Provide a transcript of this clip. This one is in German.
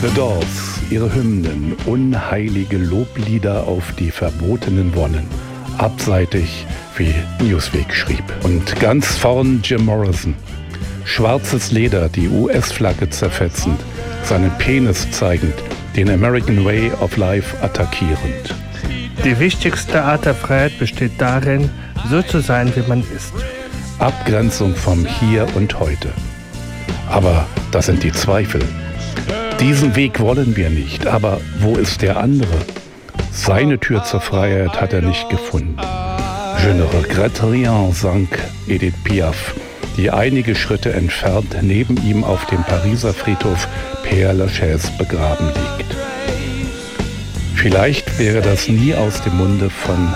The Doors, ihre Hymnen, unheilige Loblieder auf die verbotenen Wonnen. Abseitig, wie Newsweek schrieb. Und ganz vorn Jim Morrison. Schwarzes Leder, die US-Flagge zerfetzend, seinen Penis zeigend, den American Way of Life attackierend. Die wichtigste Art der Freiheit besteht darin, so zu sein, wie man ist. Abgrenzung vom Hier und Heute. Aber das sind die Zweifel. Diesen Weg wollen wir nicht, aber wo ist der andere? Seine Tür zur Freiheit hat er nicht gefunden. Je ne regrette rien, sang Edith Piaf, die einige Schritte entfernt neben ihm auf dem Pariser Friedhof Père Lachaise begraben liegt. Vielleicht wäre das nie aus dem Munde von